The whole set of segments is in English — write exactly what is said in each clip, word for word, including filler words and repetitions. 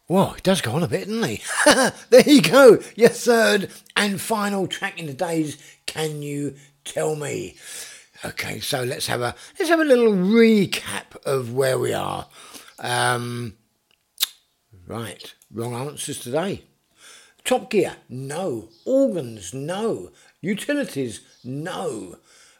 Well, it does go on a bit, doesn't he? There you go, your third and final track in today's Can You Tell Me? Okay, so let's have a let's have a little recap of where we are. Um, right, wrong answers today. Top Gear, no. Organs, no. Utilities, no.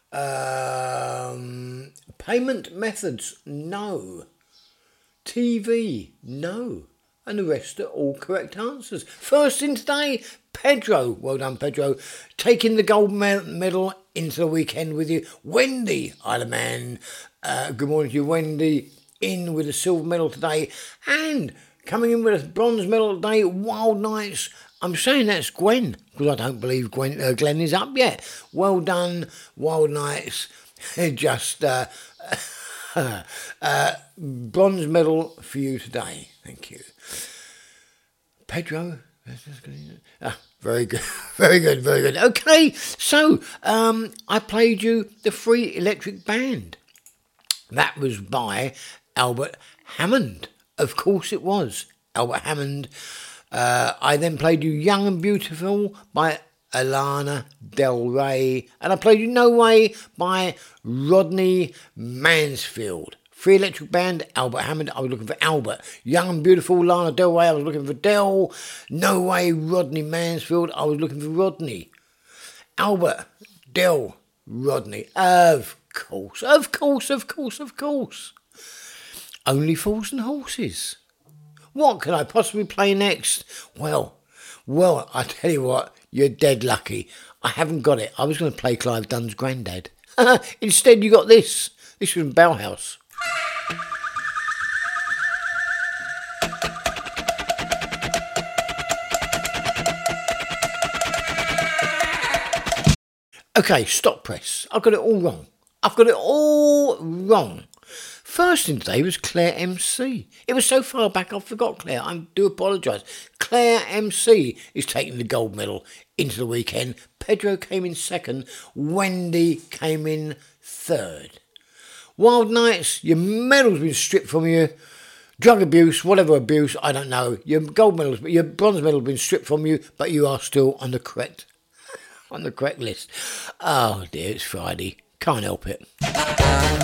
Um, payment methods, no. T V, no. And the rest are all correct answers. First in today, Pedro. Well done, Pedro. Taking the gold medal into the weekend with you. Wendy, Isle of Man. Uh, good morning to you, Wendy. In with a silver medal today. And coming in with a bronze medal today, Wild Nights. I'm saying that's Gwen, because I don't believe Gwen, uh, Glenn is up yet. Well done, Wild Nights. Just uh, uh, bronze medal for you today. Thank you. Pedro. Ah, very good, very good, very good. Okay, so um, I played you the Free Electric Band. That was by Albert Hammond. Of course it was, Albert Hammond. Uh, I then played you Young and Beautiful by Alana Del Rey. And I played you No Way by Rodney Mansfield. Free Electric Band, Albert Hammond. I was looking for Albert. Young and Beautiful, Lana Del Rey. I was looking for Del. No Way, Rodney Mansfield. I was looking for Rodney. Albert, Del, Rodney. Of course, of course, of course, of course. Only Fools and Horses. What can I possibly play next? Well, well, I tell you what, you're dead lucky. I haven't got it. I was going to play Clive Dunn's Grandad. Instead, you got this. This was from Bauhaus. Okay, stop press. I've got it all wrong. I've got it all wrong. First in today was Claire M C. It was so far back I forgot Claire. I do apologise. Claire M C is taking the gold medal into the weekend. Pedro came in second. Wendy came in third. Wild Nights, your medal's been stripped from you. Drug abuse, whatever abuse, I don't know. Your gold medal's, your bronze medal's been stripped from you, but you are still on the correct, on the correct list. Oh dear, it's Friday. Can't help it.